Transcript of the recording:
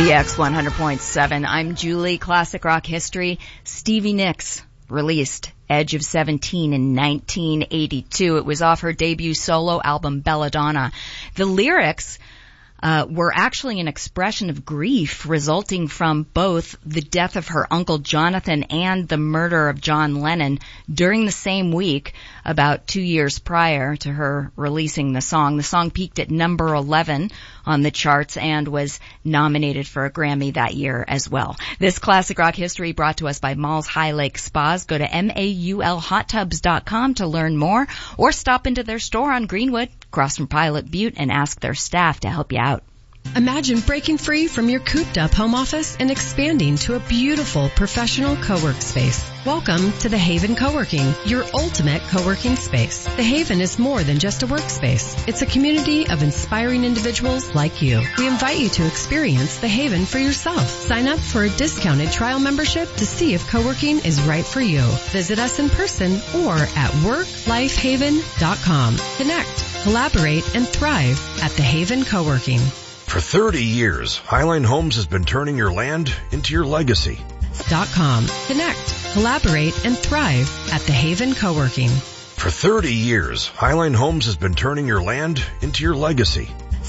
VX 100.7. I'm Julie. Classic rock history. Stevie Nicks released Edge of 17 in 1982. It was off her debut solo album Belladonna. The lyrics were actually an expression of grief resulting from both the death of her uncle Jonathan and the murder of John Lennon during the same week, about 2 years prior to her releasing the song. The song peaked at number 11 on the charts and was nominated for a Grammy that year as well. This classic rock history brought to us by Malls High Lake Spas. Go to maulhottubs.com to learn more, or stop into their store on Greenwood, across from Pilot Butte, and ask their staff to help you out. Imagine breaking free from your cooped-up home office and expanding to a beautiful professional co-work space. Welcome to The Haven Co-working, your ultimate co-working space. The Haven is more than just a workspace. It's a community of inspiring individuals like you. We invite you to experience The Haven for yourself. Sign up for a discounted trial membership to see if co-working is right for you. Visit us in person or at worklifehaven.com. Connect, collaborate, and thrive at The Haven Co-working. For 30 years, Highline Homes has been turning your land into your legacy. .com. Connect, collaborate, and thrive at The Haven Co-working. For 30 years, Highline Homes has been turning your land into your legacy.